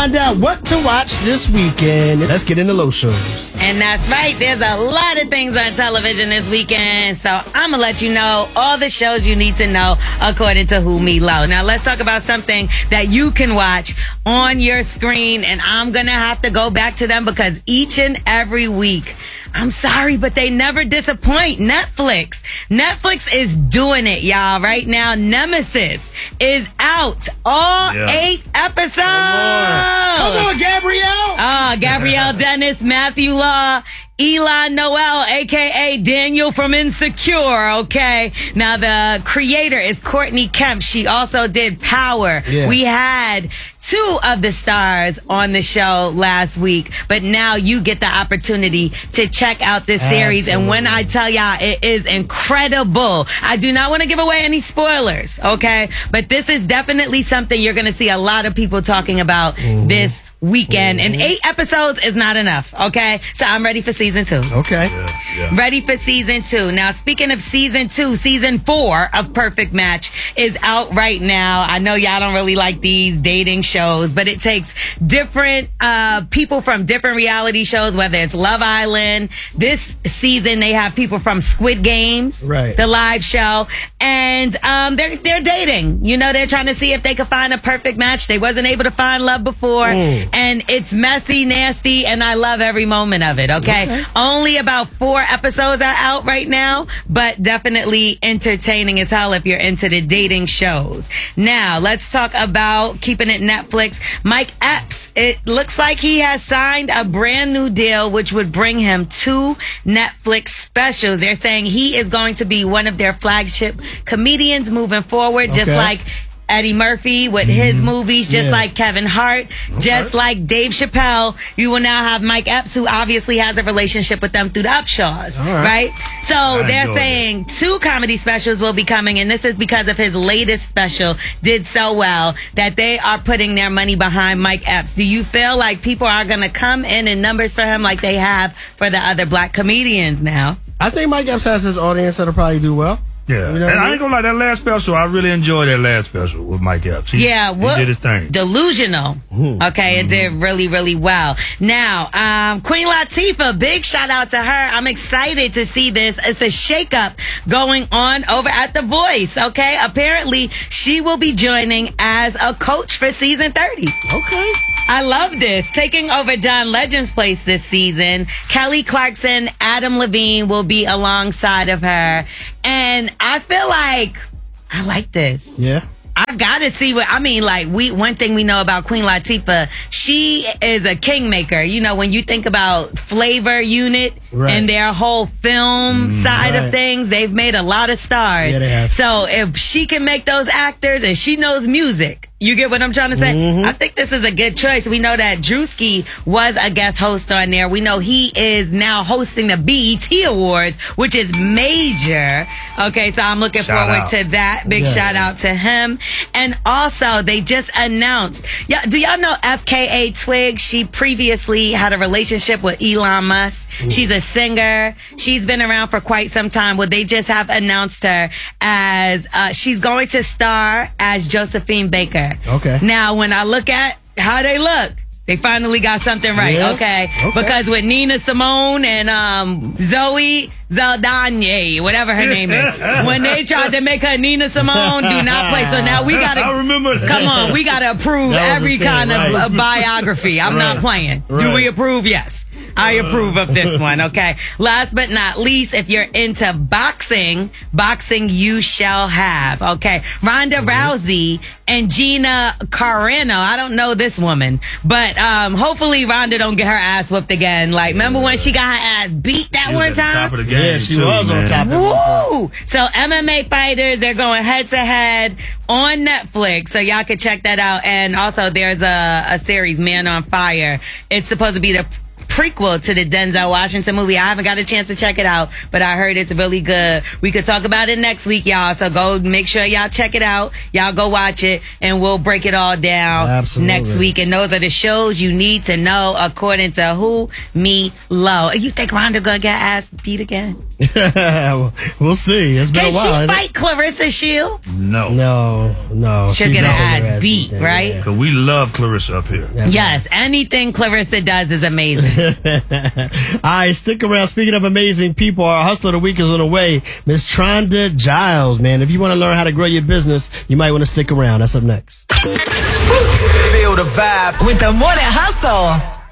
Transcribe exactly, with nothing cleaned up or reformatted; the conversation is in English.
find out what to watch this weekend. Let's get into Low shows. And that's right. There's a lot of things on television this weekend. So I'm going to let you know all the shows you need to know according to Who Me Low. Now let's talk about something that you can watch on your screen. And I'm going to have to go back to them because each and every week, I'm sorry, but they never disappoint. Netflix. Netflix is doing it, y'all. Right now, Nemesis is out. All yeah. eight episodes. Come on, Gabrielle. Ah, Gabrielle Dennis, Matthew Law, Eli Noel, a k a. Daniel from Insecure, okay? Now, the creator is Courtney Kemp. She also did Power. Yeah. We had two of the stars on the show last week, but now you get the opportunity to check out this series. Absolutely. And when I tell y'all, it is incredible. I do not want to give away any spoilers, okay? But this is definitely something you're going to see a lot of people talking about mm-hmm. this weekend. Mm-hmm. And eight episodes is not enough, okay? So I'm ready for season two. Okay. Yeah, yeah. Ready for season two. Now, speaking of season two, season four of Perfect Match is out right now. I know y'all don't really like these dating shows, but it takes different uh people from different reality shows, whether it's Love Island. This season, they have people from Squid Games, right, the live show, and um they're they're dating. You know, they're trying to see if they could find a perfect match. They wasn't able to find love before. Mm. And it's messy, nasty, and I love every moment of it, okay? okay? Only about four episodes are out right now, but definitely entertaining as hell if you're into the dating shows. Now, let's talk about keeping it Netflix. Mike Epps, it looks like he has signed a brand new deal, which would bring him two Netflix specials. They're saying he is going to be one of their flagship comedians moving forward, okay. just like Eddie Murphy with his mm-hmm. movies, just yeah. like Kevin Hart, okay. just like Dave Chappelle. You will now have Mike Epps, who obviously has a relationship with them through the Upshaws, right. right? So I they're saying it. two comedy specials will be coming, and this is because of his latest special did so well that they are putting their money behind Mike Epps. Do you feel like people are going to come in in numbers for him like they have for the other black comedians now? I think Mike Epps has his audience that'll probably do well. Yeah, you know and I, I ain't gonna lie, that last special, I really enjoyed that last special with Mike Epps. He, yeah, well, he did his thing. Delusional. Mm-hmm. Okay, it did really, really well. Now, um, Queen Latifah, big shout out to her. I'm excited to see this. It's a shakeup going on over at The Voice. Okay, apparently she will be joining as a coach for season thirty. Okay. I love this. Taking over John Legend's place this season, Kelly Clarkson, Adam Levine will be alongside of her. And I feel like I like this. Yeah. I gotta see what I mean. Like we, one thing we know about Queen Latifah, she is a kingmaker. You know, when you think about Flavor Unit right. and their whole film mm, side right. of things, they've made a lot of stars. Yeah, they have. So if she can make those actors and she knows music, you get what I'm trying to say? Mm-hmm. I think this is a good choice. We know that Drewski was a guest host on there. We know he is now hosting the B E T Awards, which is major. Okay, so I'm looking shout forward out. to that. Big yes. shout out to him. And also, they just announced, yeah, do y'all know F K A Twig? She previously had a relationship with Elon Musk. Ooh. She's a singer. She's been around for quite some time. Well, they just have announced her as, uh, she's going to star as Josephine Baker. Okay. Now, when I look at how they look, they finally got something right, yeah. okay? okay? Because with Nina Simone and um, Zoe Saldana, whatever her name is, when they tried to make her Nina Simone, do not play. So now we gotta, I remember that. come on, we gotta approve every thing, kind right. of uh, biography. I'm right. not playing. Right. Do we approve? Yes. I approve of this one, okay? Last but not least, if you're into boxing, boxing you shall have, okay? Ronda mm-hmm. Rousey and Gina Carano. I don't know this woman, but um, hopefully Ronda don't get her ass whooped again. Like, remember when she got her ass beat that she one was time? At the top of the game yeah, she too, was man. on top of it. Woo! So M M A fighters, they're going head to head on Netflix, so y'all can check that out. And also, there's a, a series, Man on Fire. It's supposed to be the prequel to the Denzel Washington movie. I haven't got a chance to check it out, but I heard it's really good. We could talk about it next week, y'all. So go make sure y'all check it out. Y'all go watch it, and we'll break it all down Absolutely. next week. And those are the shows you need to know according to Who Me Low. You think Ronda gonna get ass beat again? We'll see. It's been Can a while. she fight Clarissa Shields? No. No, no. She'll she get her definitely ass has beat, beat, right? yeah. Because we love Clarissa up here. That's Yes, anything Clarissa does is amazing. All right, stick around. Speaking of amazing people, our hustler of the week is on the way. Miss Tronda Giles, man. If you want to learn how to grow your business, you might want to stick around. That's up next. Feel the vibe with the Morning Hustle.